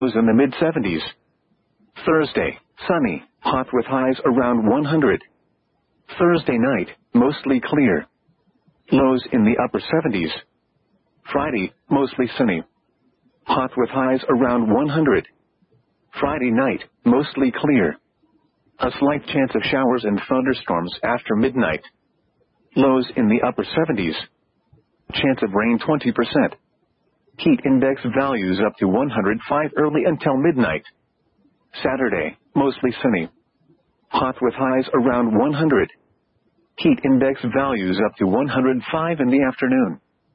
Was in the mid-70s. Thursday, sunny, hot with highs around 100. Thursday night, mostly clear. Lows in the upper 70s. Friday, mostly sunny. Hot with highs around 100. Friday night, mostly clear. A slight chance of showers and thunderstorms after midnight. Lows in the upper 70s. Chance of rain 20%. Heat index values up to 105 early until midnight. Saturday, mostly sunny. Hot with highs around 100. Heat index values up to 105 in the afternoon.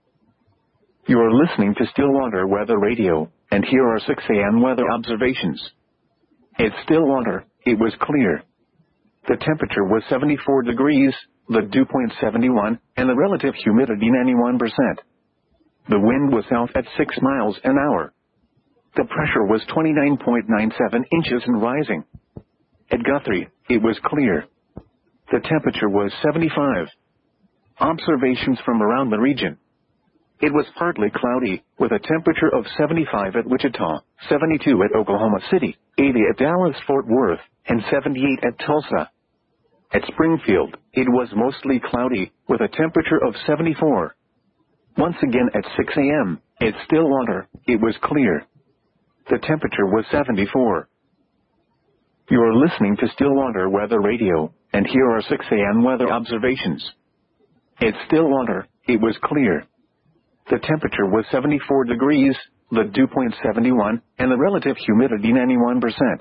You are listening to Stillwater Weather Radio, and here are 6 a.m. weather observations. At Stillwater, it was clear. The temperature was 74 degrees, the dew point 71, and the relative humidity 91%. The wind was south at 6 miles an hour. The pressure was 29.97 inches and rising. At Guthrie, it was clear. The temperature was 75. Observations from around the region. It was partly cloudy, with a temperature of 75 at Wichita, 72 at Oklahoma City, 80 at Dallas-Fort Worth, and 78 at Tulsa. At Springfield, it was mostly cloudy, with a temperature of 74. Once again at 6 a.m., at Stillwater, it was clear. The temperature was 74. You are listening to Stillwater Weather Radio, and here are 6 a.m. weather observations. At Stillwater, it was clear. The temperature was 74 degrees, the dew point 71, and the relative humidity 91%.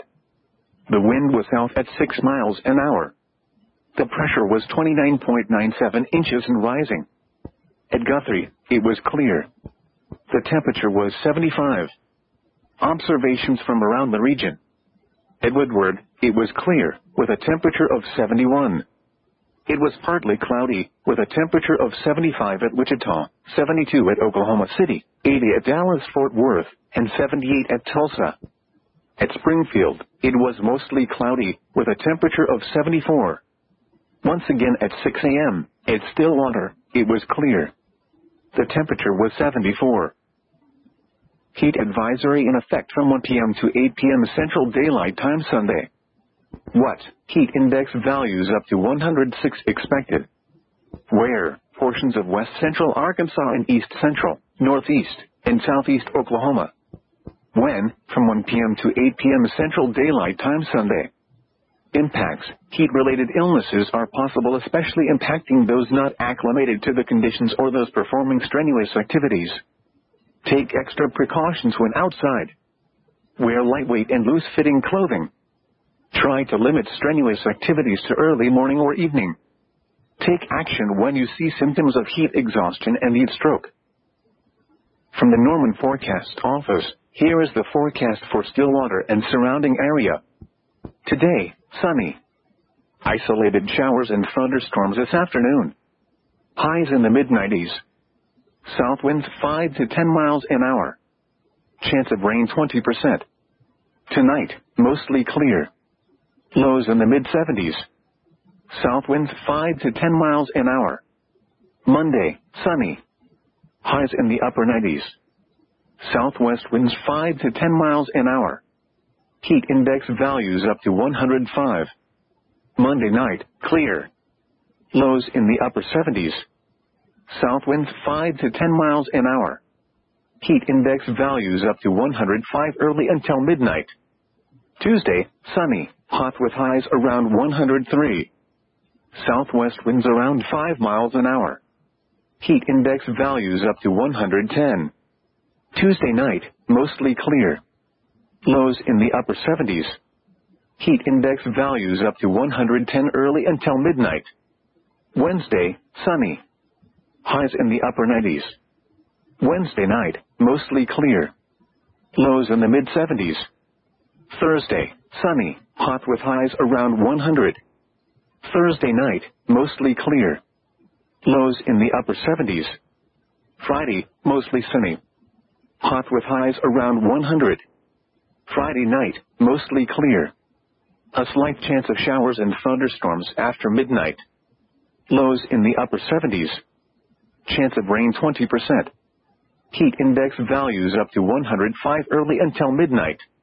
The wind was south at 6 miles an hour. The pressure was 29.97 inches and rising. At Guthrie, it was clear. The temperature was 75. Observations from around the region. At Woodward, it was clear, with a temperature of 71. It was partly cloudy, with a temperature of 75 at Wichita, 72 at Oklahoma City, 80 at Dallas-Fort Worth, and 78 at Tulsa. At Springfield, it was mostly cloudy, with a temperature of 74. Once again at 6 a.m., at Stillwater, it was clear. The temperature was 74. Heat advisory in effect from 1 p.m. to 8 p.m. Central Daylight Time Sunday. What? Heat index values up to 106 expected. Where? Portions of west central Arkansas and east central, northeast, and southeast Oklahoma. When? From 1 p.m. to 8 p.m. Central Daylight Time Sunday. Impacts. Heat-related illnesses are possible, especially impacting those not acclimated to the conditions or those performing strenuous activities. Take extra precautions when outside. Wear lightweight and loose-fitting clothing. Try to limit strenuous activities to early morning or evening. Take action when you see symptoms of heat exhaustion and heat stroke. From the Norman Forecast Office, here is the forecast for Stillwater and surrounding area. Today, sunny. Isolated showers and thunderstorms this afternoon. Highs in the mid-90s. South winds 5 to 10 miles an hour. Chance of rain 20%. Tonight, mostly clear. Lows in the mid-70s. South winds 5 to 10 miles an hour. Monday, sunny. Highs in the upper 90s. Southwest winds 5 to 10 miles an hour. Heat index values up to 105. Monday night, clear. Lows in the upper 70s. South winds 5 to 10 miles an hour. Heat index values up to 105 early until midnight. Tuesday, sunny, hot with highs around 103. Southwest winds around 5 miles an hour. Heat index values up to 110. Tuesday night, mostly clear. Lows in the upper 70s. Heat index values up to 110 early until midnight. Wednesday, sunny. Highs in the upper 90s. Wednesday night, mostly clear. Lows in the mid-70s. Thursday, sunny, hot with highs around 100. Thursday night, mostly clear. Lows in the upper 70s. Friday, mostly sunny. Hot with highs around 100. Friday night, mostly clear. A slight chance of showers and thunderstorms after midnight. Lows in the upper 70s. Chance of rain 20%. Heat index values up to 105 early until midnight.